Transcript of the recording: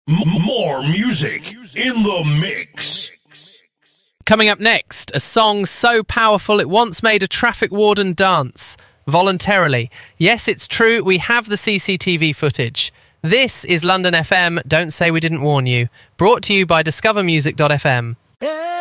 More music in the mix. Coming up next, a song so powerful it once made a traffic warden dance. Voluntarily. Yes, it's true, we have the CCTV footage. This is London FM, Don't Say We Didn't Warn You. Brought to you by discovermusic.fm.